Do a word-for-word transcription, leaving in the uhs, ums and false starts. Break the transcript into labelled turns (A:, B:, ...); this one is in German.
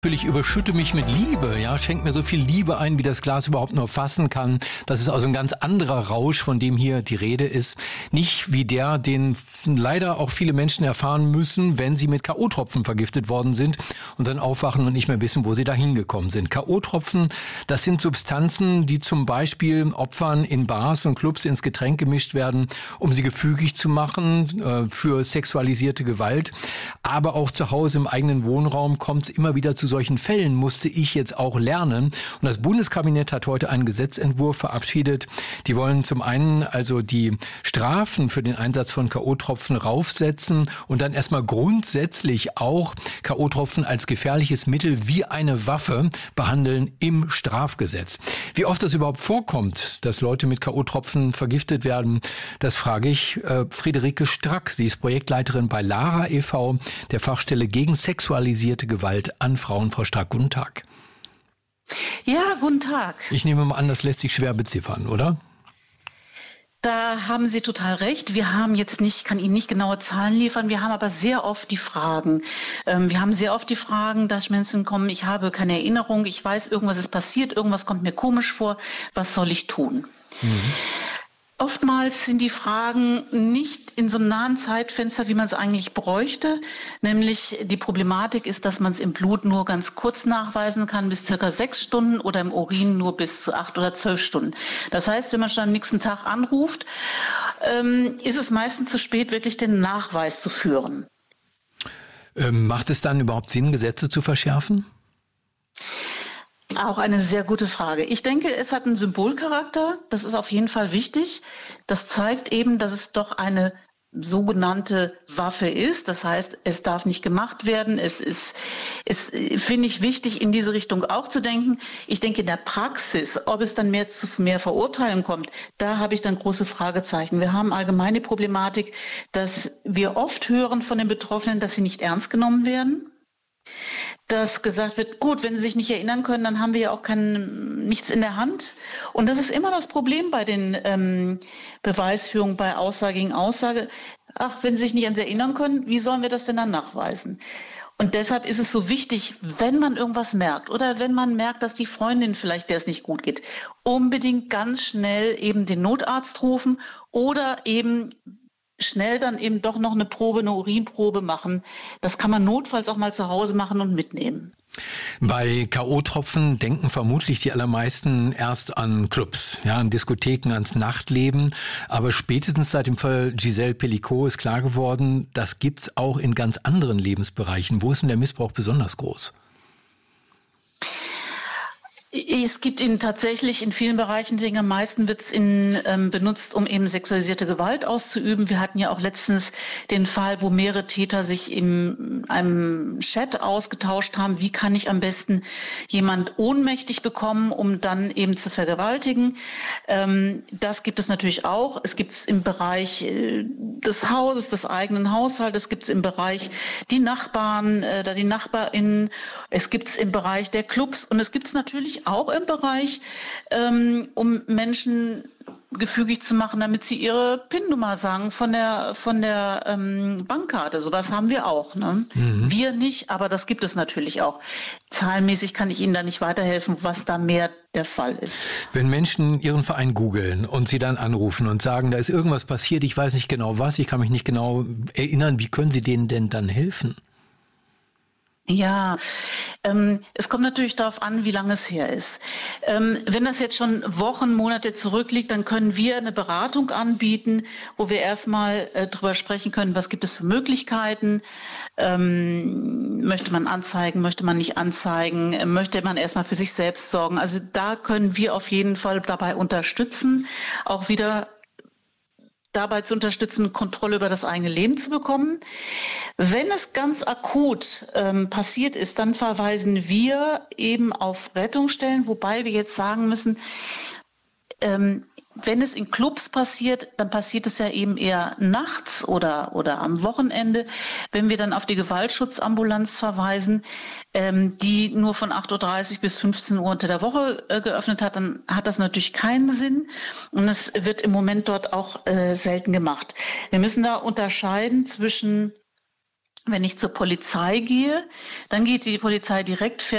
A: Ich überschütte mich mit Liebe, ja, schenkt mir so viel Liebe ein, wie das Glas überhaupt nur fassen kann. Das ist also ein ganz anderer Rausch, von dem hier die Rede ist. Nicht wie der, den leider auch viele Menschen erfahren müssen, wenn sie mit K O-Tropfen vergiftet worden sind und dann aufwachen und nicht mehr wissen, wo sie da hingekommen sind. K O-Tropfen, das sind Substanzen, die zum Beispiel Opfern in Bars und Clubs ins Getränk gemischt werden, um sie gefügig zu machen äh, für sexualisierte Gewalt. Aber auch zu Hause im eigenen Wohnraum kommt es immer wieder zu solchen Fällen, musste ich jetzt auch lernen. Und das Bundeskabinett hat heute einen Gesetzentwurf verabschiedet. Die wollen zum einen also die Strafen für den Einsatz von K O-Tropfen raufsetzen und dann erstmal grundsätzlich auch K O-Tropfen als gefährliches Mittel wie eine Waffe behandeln im Strafgesetz. Wie oft das überhaupt vorkommt, dass Leute mit K O-Tropfen vergiftet werden, das frage ich äh, Friederike Strack. Sie ist Projektleiterin bei Lara e V, der Fachstelle gegen sexualisierte Gewalt an Frauen. Frau Strack, guten Tag.
B: Ja, guten Tag.
A: Ich nehme mal an, das lässt sich schwer beziffern, oder?
B: Da haben Sie total recht. Wir haben jetzt nicht, kann Ihnen nicht genaue Zahlen liefern. Wir haben aber sehr oft die Fragen. Ähm, wir haben sehr oft die Fragen, dass Menschen kommen, ich habe keine Erinnerung, ich weiß, irgendwas ist passiert, irgendwas kommt mir komisch vor. Was soll ich tun? Mhm. Oftmals sind die Fragen nicht in so einem nahen Zeitfenster, wie man es eigentlich bräuchte. Nämlich die Problematik ist, dass man es im Blut nur ganz kurz nachweisen kann, bis circa sechs Stunden oder im Urin nur bis zu acht oder zwölf Stunden. Das heißt, wenn man schon am nächsten Tag anruft, ähm, ist es meistens zu spät, wirklich den Nachweis zu führen.
A: Ähm, macht es dann überhaupt Sinn, Gesetze zu verschärfen?
B: Auch eine sehr gute Frage. Ich denke, es hat einen Symbolcharakter. Das ist auf jeden Fall wichtig. Das zeigt eben, dass es doch eine sogenannte Waffe ist. Das heißt, es darf nicht gemacht werden. Es ist, es finde ich wichtig, in diese Richtung auch zu denken. Ich denke, in der Praxis, ob es dann mehr zu mehr Verurteilung kommt, da habe ich dann große Fragezeichen. Wir haben allgemeine Problematik, dass wir oft hören von den Betroffenen, dass sie nicht ernst genommen werden. Dass gesagt wird, gut, wenn Sie sich nicht erinnern können, dann haben wir ja auch kein, nichts in der Hand. Und das ist immer das Problem bei den ähm, Beweisführungen, bei Aussage gegen Aussage. Ach, wenn Sie sich nicht an Sie erinnern können, wie sollen wir das denn dann nachweisen? Und deshalb ist es so wichtig, wenn man irgendwas merkt oder wenn man merkt, dass die Freundin vielleicht, der es nicht gut geht, unbedingt ganz schnell eben den Notarzt rufen oder eben schnell dann eben doch noch eine Probe, eine Urinprobe machen. Das kann man notfalls auch mal zu Hause machen und mitnehmen.
A: Bei K O-Tropfen denken vermutlich die allermeisten erst an Clubs, ja, an Diskotheken, ans Nachtleben. Aber spätestens seit dem Fall Giselle Pelicot ist klar geworden, das gibt's auch in ganz anderen Lebensbereichen. Wo ist denn der Missbrauch besonders groß?
B: Es gibt ihn tatsächlich in vielen Bereichen, denke, am meisten wird es ähm, benutzt, um eben sexualisierte Gewalt auszuüben. Wir hatten ja auch letztens den Fall, wo mehrere Täter sich in einem Chat ausgetauscht haben, wie kann ich am besten jemand ohnmächtig bekommen, um dann eben zu vergewaltigen. Ähm, das gibt es natürlich auch. Es gibt es im Bereich äh, des Hauses, des eigenen Haushaltes, es gibt es im Bereich die Nachbarn, äh, die NachbarInnen, es gibt es im Bereich der Clubs und es gibt es natürlich auch im Bereich, ähm, um Menschen gefügig zu machen, damit sie ihre PIN-Nummer sagen von der von der ähm, Bankkarte. Sowas haben wir auch. Ne? Mhm. Wir nicht, aber das gibt es natürlich auch. Zahlenmäßig kann ich Ihnen da nicht weiterhelfen, was da mehr der Fall ist.
A: Wenn Menschen Ihren Verein googeln und Sie dann anrufen und sagen, da ist irgendwas passiert, ich weiß nicht genau was, ich kann mich nicht genau erinnern, wie können Sie denen denn dann helfen?
B: Ja, ähm, es kommt natürlich darauf an, wie lange es her ist. Ähm, wenn das jetzt schon Wochen, Monate zurückliegt, dann können wir eine Beratung anbieten, wo wir erstmal äh, drüber sprechen können, was gibt es für Möglichkeiten. Ähm, möchte man anzeigen, möchte man nicht anzeigen, äh, möchte man erstmal für sich selbst sorgen. Also da können wir auf jeden Fall dabei unterstützen, auch wieder dabei zu unterstützen, Kontrolle über das eigene Leben zu bekommen. Wenn es ganz akut ähm, passiert ist, dann verweisen wir eben auf Rettungsstellen, wobei wir jetzt sagen müssen, ähm, wenn es in Clubs passiert, dann passiert es ja eben eher nachts oder, oder am Wochenende. Wenn wir dann auf die Gewaltschutzambulanz verweisen, ähm, die nur von acht Uhr dreißig bis fünfzehn Uhr unter der Woche äh, geöffnet hat, dann hat das natürlich keinen Sinn. Und es wird im Moment dort auch äh, selten gemacht. Wir müssen da unterscheiden zwischen Wenn ich zur Polizei gehe, dann geht die Polizei direkt, fährt